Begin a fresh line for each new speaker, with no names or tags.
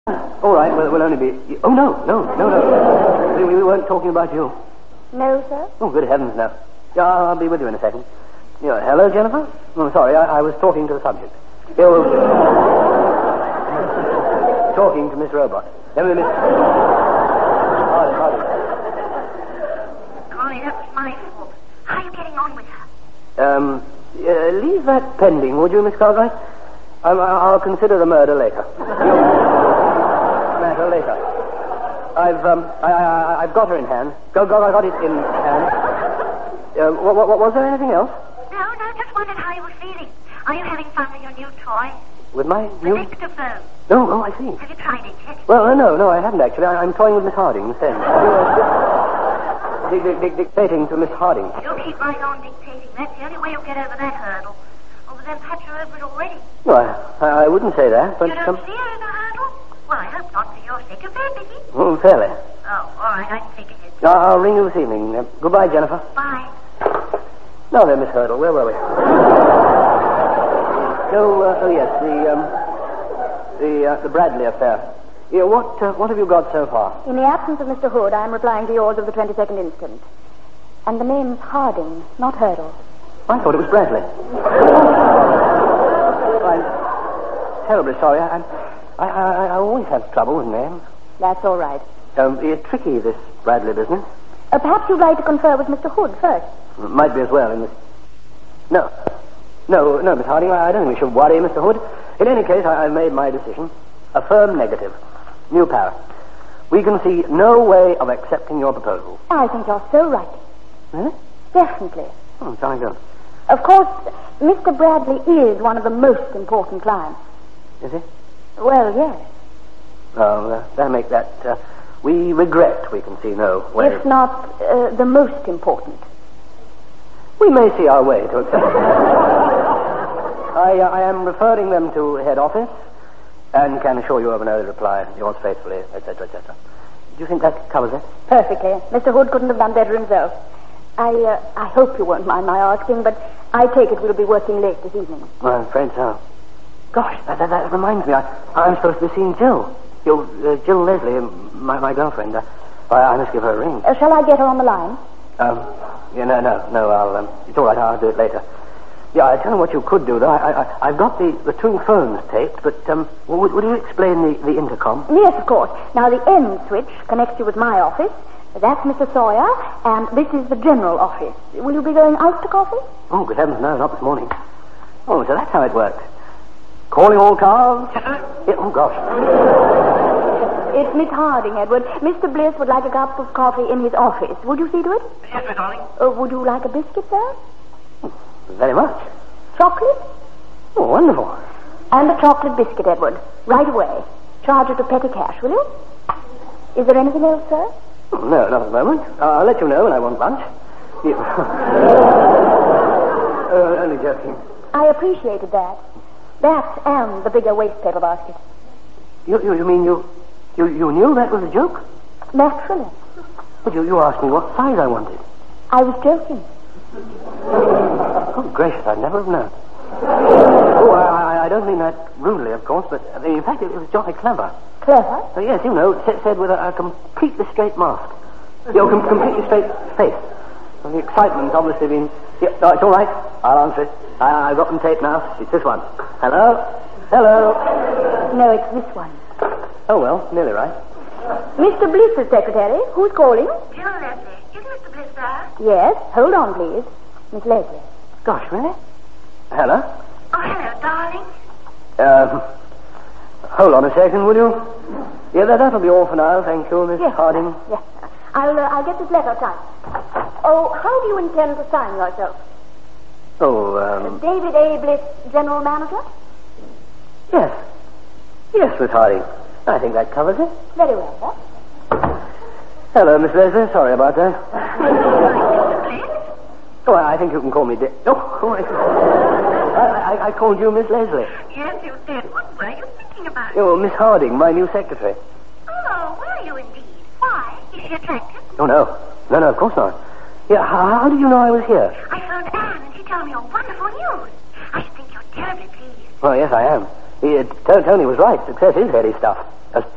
All right, well, we'll only be... Oh, no. We weren't talking about you.
No, sir?
Oh, good heavens, no. Yeah, I'll be with you in a second. Yeah, hello, Jennifer? Oh, sorry, I was talking to the subject. Talking to Miss Robot. Miss... Harding.
Connie, that was my fault. How are you getting on with her?
Leave that pending, would you, Miss Cartwright? I'll consider the murder later. Matter later. I've got her in hand. I got it in hand. Was there anything else?
No, just wondered how you were feeling. Are you having fun with your new toy?
With my new...
The dictaphone.
Oh, I see.
Have you tried it yet?
Well, no, I haven't actually. I'm toying with Miss Harding instead. Dictating to Miss Harding.
You keep right on dictating. That's the only way you'll get over that hurdle. Oh, but then perhaps you're over it already.
No, I wouldn't say that, but...
You don't see her as a hurdle? Well, I hope not for your sake. You're very busy.
Oh, fairly.
Oh, all right, I can take it.
I'll ring you this evening. Goodbye, Jennifer.
Bye.
Now then, Miss Hurdle, where were we? The Bradley affair. Yeah, what have you got so far?
In the absence of Mr. Hood, I am replying to yours of the 22nd instant. And the name's Harding, not Hurdle.
I thought it was Bradley. I'm terribly sorry. I always have trouble with names.
That's all right.
It's tricky, this Bradley business.
Perhaps you'd like to confer with Mr. Hood first.
Might be as well in this... No, Miss Harding, I don't think we should worry Mr. Hood. In any case, I've made my decision. A firm negative. New para. We can see no way of accepting your proposal.
I think you're so right.
Huh?
Definitely.
Oh, jolly good.
Of course, Mr. Bradley is one of the most important clients.
Is he?
Well, yes.
Oh, that'll make that... we regret we can see no way.
If not the most important.
We may see our way to accept it. I am referring them to head office and can assure you of an early reply. Yours faithfully, etc., etc. Do you think that covers it?
Perfectly. Mr. Hood couldn't have done better himself. I hope you won't mind my asking, but I take it we'll be working late this evening.
I'm afraid so. Gosh, that reminds me. I'm supposed to be seeing Jill. Jill Leslie, my girlfriend. I must give her a ring.
Shall I get her on the line?
No, it's all right, I'll do it later. Yeah, I tell you what you could do, though. I've got the two phones taped, but would you explain the intercom?
Yes, of course. Now, the end switch connects you with my office. That's Mr. Sawyer, and this is the general office. Will you be going out to coffee?
Oh, good heavens, no, not this morning. Oh, so that's how it works. Calling all cars? Yeah, oh, gosh.
It's Miss Harding, Edward. Mr. Bliss would like a cup of coffee in his office. Would you see to it?
Yes, Miss Harding.
Would you like a biscuit, sir?
Very much.
Chocolate?
Oh, wonderful.
And a chocolate biscuit, Edward. Right away. Charge it to petty cash, will you? Is there anything else, sir?
Oh, no, not at the moment. I'll let you know when I want lunch. Only joking.
I appreciated that. That and the bigger waste paper basket.
You mean you knew that was a joke?
Naturally.
But you asked me what size I wanted.
I was joking.
Oh, gracious, I'd never have known. Oh, I don't mean that rudely, of course, but in fact it was jolly clever.
Clever?
So, yes, said with a completely straight mask. Completely straight face. And the excitement's obviously been... Yeah, no, it's all right. I'll answer it. I've got them taped now. It's this one. Hello?
No, it's this one.
Oh, well, nearly right.
Mr. Bliss's secretary. Who's calling?
Jill Leslie. Is Mr. Bliss there?
Yes. Hold on, please. Miss Leslie.
Gosh, really? Hello?
Oh, hello, darling.
Hold on a second, will you? Yeah, that'll be all for now. Thank you, Miss Harding.
Yes. I'll get this letter typed. Oh, how do you intend to sign yourself? David A. Bliss, General Manager?
Yes. Yes, Miss Harding. I think that covers it.
Very well, sir.
Hello, Miss Leslie. Sorry about that.
Mr. Bliss?
Oh, I think you can call me Dick. I called you Miss Leslie.
Yes, you did. What were you thinking about?
Oh, Miss Harding, my new secretary.
Oh, were you indeed? Why? Is she attractive?
Oh, no, of course not. Yeah, how did you know I was here?
I phoned Anne and she told me your wonderful news. I think you're terribly pleased.
Well, yes, I am. Tony was right. Success is heady stuff.